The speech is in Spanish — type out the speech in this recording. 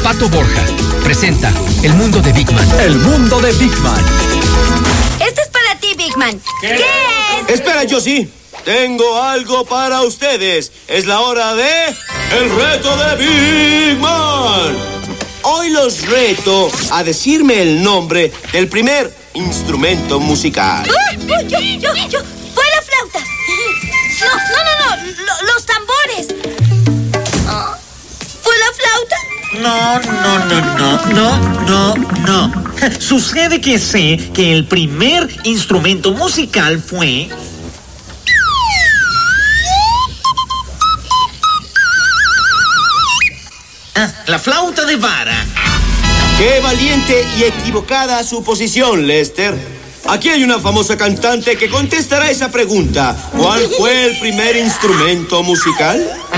Pato Borja presenta El mundo de Big Man. El mundo de Big Man. Esto es para ti, Big Man. ¿Qué es? Espera, yo sí. Tengo algo para ustedes. Es la hora de... ¡El reto de Big Man! Hoy los reto a decirme el nombre del primer instrumento musical. Yo. ¡Fue la flauta! No. Los tambores. ¿Fue la flauta? No. Sucede que sé que el primer instrumento musical fue... la flauta de vara. ¡Qué valiente y equivocada suposición, Lester! Aquí hay una famosa cantante que contestará esa pregunta. ¿Cuál fue el primer instrumento musical?